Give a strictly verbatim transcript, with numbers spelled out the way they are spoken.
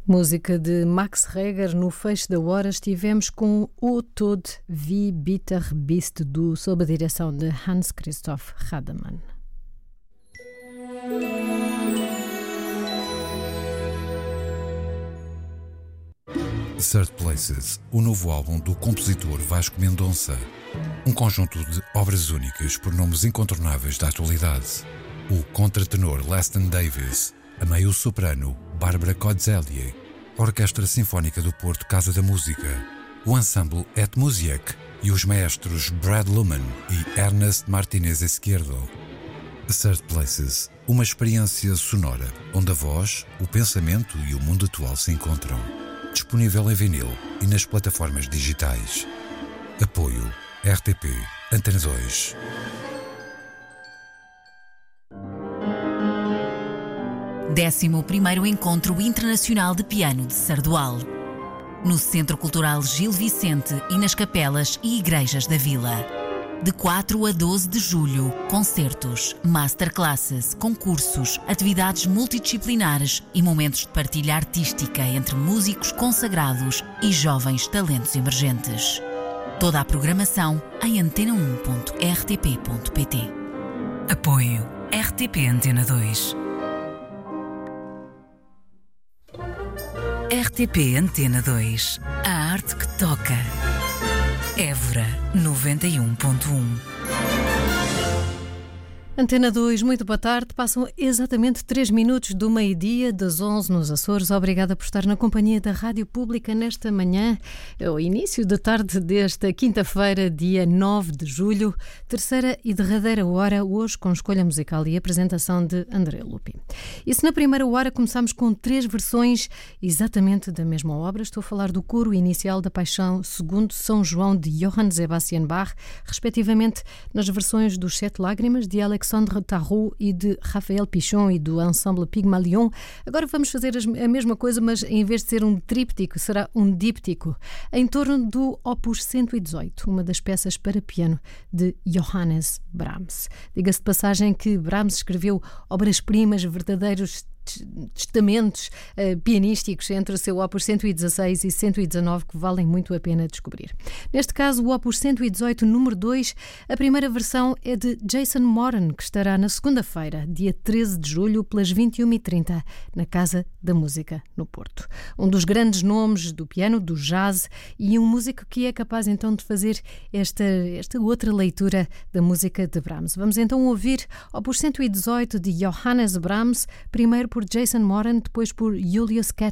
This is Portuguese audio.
Música de Max Reger. No fecho da hora estivemos com O Tod wie bitter bist du, sob a direção de Hans Christoph Rademann. Third Places, o novo álbum do compositor Vasco Mendonça. Um conjunto de obras únicas por nomes incontornáveis da atualidade. O contratenor Leston Davis, a meio-soprano Bárbara Kozelje, a Orquestra Sinfónica do Porto Casa da Música, o ensemble Et Musiek e os maestros Brad Luman e Ernest Martínez Izquierdo. Third Places, uma experiência sonora onde a voz, o pensamento e o mundo atual se encontram. Disponível em vinil e nas plataformas digitais. Apoio R T P Antena dois. décimo primeiro Encontro Internacional de Piano de Sardual. No Centro Cultural Gil Vicente e nas capelas e igrejas da vila. De quatro a doze de julho, concertos, masterclasses, concursos, atividades multidisciplinares e momentos de partilha artística entre músicos consagrados e jovens talentos emergentes. Toda a programação em antena um ponto r t p ponto p t. Apoio R T P Antena dois. R T P Antena dois. A arte que toca. Évora noventa e um ponto um. Antena dois, muito boa tarde. Passam exatamente três minutos do meio-dia, das onze nos Açores. Obrigada por estar na companhia da Rádio Pública nesta manhã. É o início da tarde desta quinta-feira, dia nove de julho, terceira e derradeira hora, hoje com escolha musical e apresentação de André Lupi. E se na primeira hora começámos com três versões exatamente da mesma obra, estou a falar do coro inicial da Paixão segundo São João de Johann Sebastian Bach, respectivamente nas versões dos Sete Lágrimas de Alexandre Tarot e de Raphaël Pichon e do Ensemble Pygmalion. Agora vamos fazer a mesma coisa, mas em vez de ser um tríptico, será um díptico, em torno do Opus cento e dezoito, uma das peças para piano de Johannes Brahms. Diga-se de passagem que Brahms escreveu obras-primas, verdadeiros testamentos uh, pianísticos entre o seu Opus cento e dezasseis e cento e dezanove que valem muito a pena descobrir. Neste caso, o Opus cento e dezoito, número dois, a primeira versão é de Jason Moran, que estará na segunda-feira, dia treze de julho, pelas vinte e uma e trinta, na Casa da Música, no Porto. Um dos grandes nomes do piano, do jazz, e um músico que é capaz então de fazer esta, esta outra leitura da música de Brahms. Vamos então ouvir Opus cento e dezoito de Johannes Brahms, primeiro por Jason Moran, depois por Julius Cat